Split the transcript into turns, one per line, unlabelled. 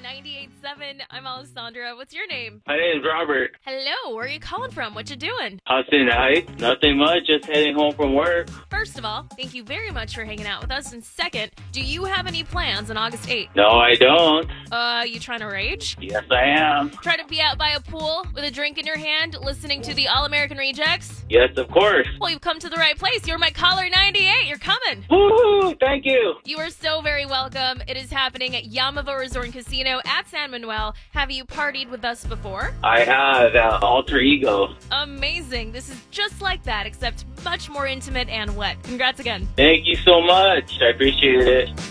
98.7. I'm Alessandra. What's your name?
My name is Robert.
Hello, where are you calling from? What you doing?
Austin Heights. Nothing much, just heading home from work.
First of all, thank you very much for hanging out with us. And second, do you have any plans on August 8th?
No, I don't.
You trying to rage?
Yes, I am.
Try to be out by a pool with a drink in your hand, listening to the All-American Rejects?
Yes, of course.
Well, you've come to the right place. You're my caller 98. You're coming.
Woo! Thank you.
You are so very welcome. It is happening at Yamava Resort and Casino at San Manuel. Have you partied with us before?
I have Alter Ego.
Amazing. This is just like that, except much more intimate and wet. Congrats again.
Thank you so much. I appreciate it.